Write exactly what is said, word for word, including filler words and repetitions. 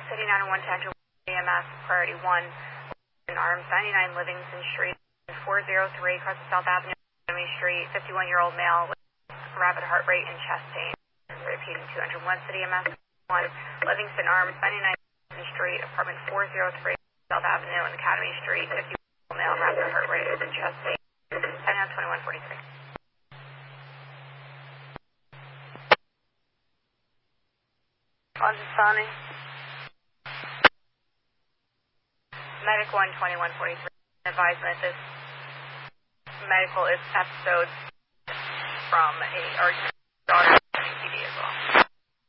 City nine one ten to E M S, priority one, in arms, ninety-nine Livingston Street, four oh three, across South Avenue, Academy Street, fifty-one-year-old male with rapid heart rate and chest pain. Repeating two oh one City E M S, one, Livingston Arms, ninety-nine Livingston Street, apartment four oh three, South Avenue and Academy Street, fifty-one-year-old male, rapid heart rate and chest pain. ten twenty-one forty-three. Consistani. Medic one twenty-one forty-three. Advisement, this medical is episodes from a urgent daughter.